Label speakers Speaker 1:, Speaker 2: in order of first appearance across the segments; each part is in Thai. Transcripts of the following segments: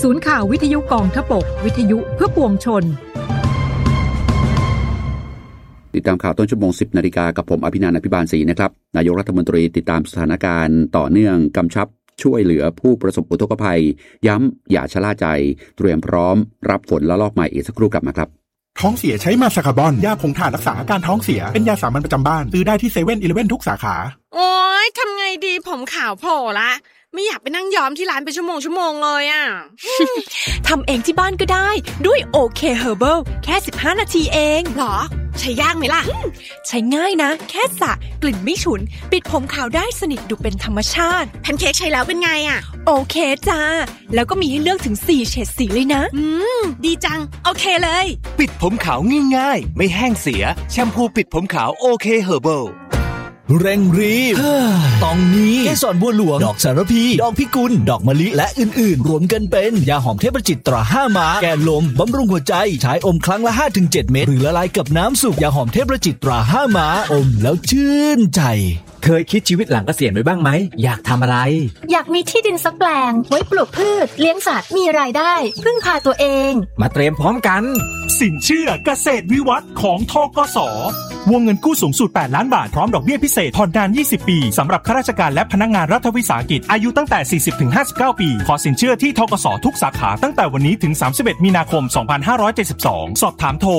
Speaker 1: ศูนย์ข่าววิทยุกองทพบกวิทยุเพื่อปวงชน
Speaker 2: ติดตามข่าวต้นชั่วโมง 10 นาฬิกากับผมอภินันท์ อภิบาลศรีนะครับนายกรัฐมนตรีติดตามสถานการณ์ต่อเนื่องกำชับช่วยเหลือผู้ประสบอุทกภัยย้ำอย่าชะล่าใจเตรียมพร้อมรับฝนระลอกใหม่อีกสักครู่กลับมาครับ
Speaker 3: ท้องเสียใช้มาซาคาบอนยาผงถ่านรักษาอาการท้องเสียเป็นยาสามัญประจำบ้านซื้อได้ที่เซเว่นอีเลฟเว่นทุกสาขา
Speaker 4: โอ๊ยทำไงดีผมขาวโผล่ละไม่อยากไปนั่งย้อมที่ร้านเป็นชั่วโมงเลยอ่ะ
Speaker 5: ทำเองที่บ้านก็ได้ด้วยโอเคเฮอร์เบิลแค่15นาทีเอง
Speaker 4: หรอใช้ยากไหมล่ะ
Speaker 5: ใช้ง่ายนะแค่สระกลิ่นไม่ฉุนปิดผมขาวได้สนิทดูเป็นธรรมชาติ
Speaker 4: แพนเค้กใช้แล้วเป็นไงอ่ะ
Speaker 5: โอเคจ้าแล้วก็มีให้เลือกถึง4เฉดสีเลยนะ
Speaker 4: ดีจังโอเคเลย
Speaker 6: ปิดผมขาวง่ายๆไม่แห้งเสียแชมพูปิดผมขาวโอเคเฮอร์เบิล
Speaker 7: เร่งรีบตองนี้เกสรบัวหลวงดอกสารพีดอกพิกุลดอกมะลิและอื่นๆรวมกันเป็นยาหอมเทพจิตตรา5ม้าแก้ลมบำรุงหัวใจใช้อมครั้งละ 5-7 เม็ดหรือละลายกับน้ำสุกยาหอมเทพจิตตรา5ม้าอมแล้วชื่นใจ
Speaker 8: เคยคิดชีวิตหลังเกษียณไว้บ้างไหมอยากทำอะไร
Speaker 9: อยากมีที่ดินสักแปลงไว้ปลูกพืชเลี้ยงสัตว์มีรายได้พึ่งพาตัวเอง
Speaker 8: มาเตรียมพร้อมกัน
Speaker 3: สินเชื่อเกษตรวิวัฒน์ของธกส.วงเงินกู้สูงสุด8ล้านบาทพร้อมดอกเบี้ยพิเศษผ่อนนาน20ปีสำหรับข้าราชการและพนักงานรัฐวิสาหกิจอายุตั้งแต่ 40-59 ปีขอสินเชื่อที่ธกส.ทุกสาขาตั้งแต่วันนี้ถึง31มีนาคม2572สอบถามโทร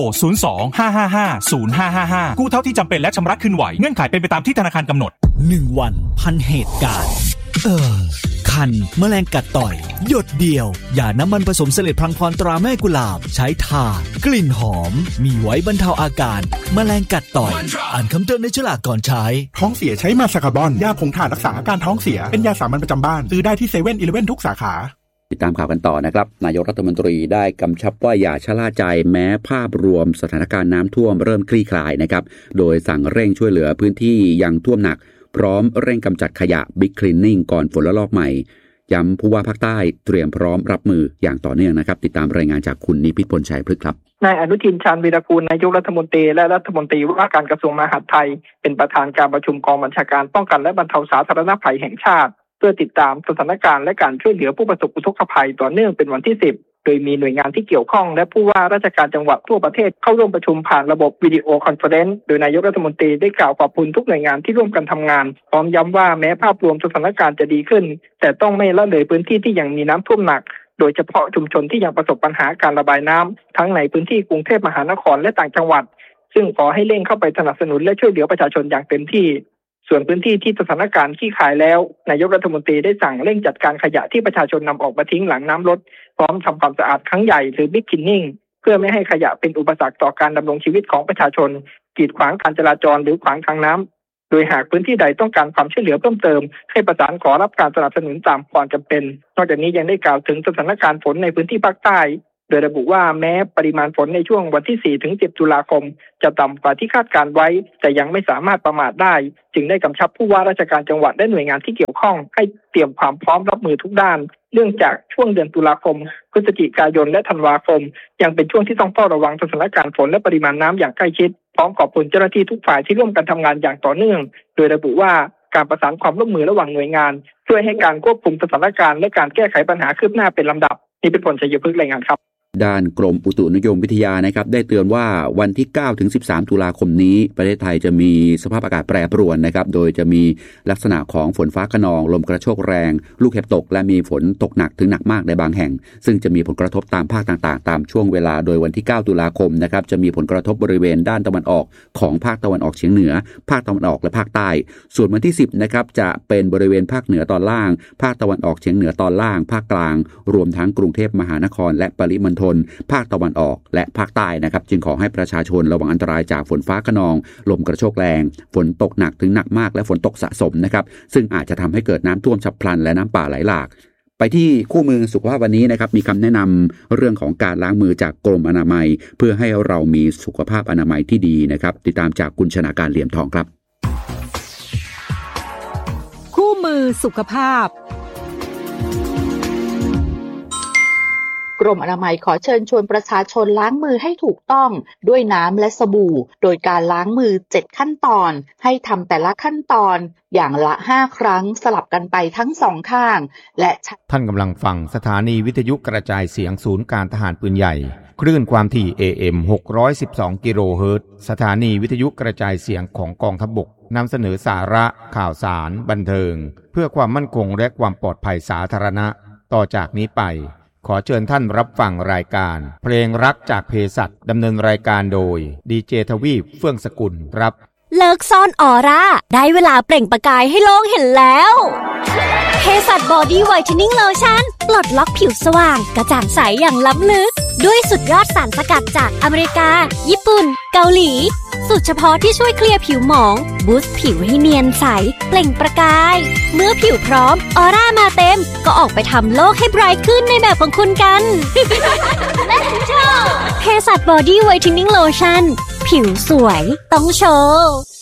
Speaker 3: 02-555-0555กู้เท่าที่จำเป็นและชำระคืนไหวเงื่อนไขเป็นไปตามที่ธนาคารกำหนด
Speaker 7: 1 วันพันเหตุการณ์คันแมลงกัดต่อยหยดเดียวอย่าน้ำมันผสมเสลดพลังพรตราแม่กุหลาบใช้ทากลิ่นหอมมีไว้บรรเทาอาการแมลงกัดต่อยอ่านคำเตือนในฉลากก่อนใช้
Speaker 3: ท้องเสียใช้มาซาคาบอนยาผงถ่านรักษาอาการท้องเสียเป็นยาสามัญประจำบ้านซื้อได้ที่เซเว่นอีเลฟเว่นทุกสาขา
Speaker 2: ติดตามข่าวกันต่อนะครับนายกรัฐมนตรีได้กำชับว่าอย่าชะล่าใจแม้ภาพรวมสถานการณ์น้ำท่วมเริ่มคลี่คลายนะครับโดยสั่งเร่งช่วยเหลือพื้นที่ยังท่วมหนักพร้อมเร่งกำจัดขยะ Big Cleaning ก่อนฝนระลอกใหม่ย้ำผู้ว่าภาคใต้เตรียมพร้อมรับมืออย่างต่อเนื่องนะครับติดตามรายงานจากคุณนิพิษพลชัยพฤกษ์ครับ
Speaker 10: นายอนุทินชาญวีรกูลนายกรัฐมนตรีและรัฐมนตรีว่าการกระทรวงมหาดไทยเป็นประธานการประชุมกองบัญชาการป้องกันและบรรเทาสาธารณภัยแห่งชาติเพื่อติดตามสถานการณ์และการช่วยเหลือผู้ประสบอุทกภัยต่อเนื่องเป็นวันที่10โดยมีหน่วยงานที่เกี่ยวข้องและผู้ว่าราชการจังหวัดทั่วประเทศเข้าร่วมประชุมผ่านระบบวิดีโอคอนเฟอเรนซ์โดยนายกรัฐมนตรีได้กล่าวขอบคุณทุกหน่วยงานที่ร่วมกันทำงานพร้อมย้ำว่าแม้ภาพรวมสถานการณ์จะดีขึ้นแต่ต้องไม่ละเลยพื้นที่ที่ยังมีน้ำท่วมหนักโดยเฉพาะชุมชนที่ยังประสบปัญหาการระบายน้ำทั้งในพื้นที่กรุงเทพมหานครและต่างจังหวัดซึ่งขอให้เร่งเข้าไปสนับสนุนและช่วยเหลือประชาชนอย่างเต็มที่ส่วนพื้นที่ที่สถานการณ์ขี้คายแล้วนายกรัฐมนตรีได้สั่งเร่งจัดการขยะที่ประชาชนนำออกมาทิ้งหลังน้ำลดพร้อมทำความสะอาดครั้งใหญ่หรือ Big Cleaning เพื่อไม่ให้ขยะเป็นอุปสรรคต่อการดำรงชีวิตของประชาชนกีดขวางการจราจรหรือขวางทางน้ำโดยหากพื้นที่ใดต้องการความช่วยเหลือเพิ่มเติมให้ประสานขอรับการสนับสนุนตามความจำเป็นนอกจากนี้ยังได้กล่าวถึงสถานการณ์ฝนในพื้นที่ภาคใต้โดยระบุว่าแม้ปริมาณฝนในช่วงวันที่ 4-10 ตุลาคมจะต่ำกว่าที่คาดการไว้แต่ยังไม่สามารถประมาทได้จึงได้กำชับผู้ว่าราชการจังหวัดและหน่วยงานที่เกี่ยวข้องให้เตรียมความพร้อมรับมือทุกด้านเนื่องจากช่วงเดือนตุลาคมพฤศจิกายนและธันวาคมยังเป็นช่วงที่ต้องเฝ้าระวังสถานการณ์ฝนและปริมาณน้ำอย่างใกล้ชิดพร้อมขอบคุณเจ้าหน้าที่ทุกฝ่ายที่ร่วมกันทำงานอย่างต่อเนื่องโดยระบุว่าการประสานความร่วมมือระหว่างหน่วยงานช่วยให้การควบคุมสถานการณ์และการแก้ไขปัญหาคืบหน้าเป็นลำดับนี่เป็นผลชัยพฤกษ์รายงานครับ
Speaker 2: ด้านกรมอุตุนิยมวิทยานะครับได้เตือนว่าวันที่9ถึง13ตุลาคมนี้ประเทศไทยจะมีสภาพอากาศแปรปรวนนะครับโดยจะมีลักษณะของฝนฟ้าคะนองลมกระโชกแรงลูกเห็บตกและมีฝนตกหนักถึงหนักมากในบางแห่งซึ่งจะมีผลกระทบตามภาคต่างๆตามช่วงเวลาโดยวันที่9ตุลาคมนะครับจะมีผลกระทบบริเวณด้านตะวันออกของภาคตะวันออกเฉียงเหนือภาคตะวันออกและภาคใต้ส่วนวันที่10นะครับจะเป็นบริเวณภาคเหนือตอนล่างภาคตะวันออกเฉียงเหนือตอนล่างภาคกลางรวมทั้งกรุงเทพมหานครและปริมณฑลภาคตะวันออกและภาคใต้นะครับจึงขอให้ประชาชนระวังอันตรายจากฝนฟ้าคะนองลมกระโชกแรงฝนตกหนักถึงหนักมากและฝนตกสะสมนะครับซึ่งอาจจะทำให้เกิดน้ำท่วมฉับพลันและน้ำป่าไหลหลากไปที่คู่มือสุขภาพวันนี้นะครับมีคำแนะนำเรื่องของการล้างมือจากกรมอนามัยเพื่อให้เรามีสุขภาพอนามัยที่ดีนะครับติดตามจากคุณชนาการเหลี่ยมทองครับ
Speaker 1: คู่มือสุขภาพ
Speaker 11: กรมอนามัยขอเชิญชวนประชาชนล้างมือให้ถูกต้องด้วยน้ำและสบู่โดยการล้างมือ7ขั้นตอนให้ทำแต่ละขั้นตอนอย่างละ5ครั้งสลับกันไปทั้ง2ข้างและ
Speaker 12: ท่านกำลังฟังสถานีวิทยุกระจายเสียงศูนย์การทหารปืนใหญ่คลื่นความถี่ AM 612 กิโลเฮิรตซ์สถานีวิทยุกระจายเสียงของกองทัพบกนำเสนอสาระข่าวสารบันเทิงเพื่อความมั่นคงและความปลอดภัยสาธารณะต่อจากนี้ไปขอเชิญท่านรับฟังรายการเพลงรักจากเภสัชดำเนินรายการโดยดีเจทวีปเฟื่องสกุลครับ
Speaker 13: เลิกซ่อนออร่าได้เวลาเปล่งประกายให้โลกเห็นแล้วเภสัชบอดี้ไวท์เทนนิ่งโลชั่นปลดล็อกผิวสว่างกระจ่างใสอย่างล้ำลึกด้วยสุดยอดสารสกัดจากอเมริกาญี่ปุ่นเกาหลีสูตรเฉพาะที่ช่วยเคลียร์ผิวหมองบูสต์ผิวให้เนียนใสเปล่งประกายเมื่อผิวพร้อมออร่ามาเต็มก็ออกไปทำโลกให้ไบรท์ขึ้นในแบบของคุณกัน เภสัชบอดี้ไวท์เทนนิ่งโลชั่นผิวสวยต้องโชว์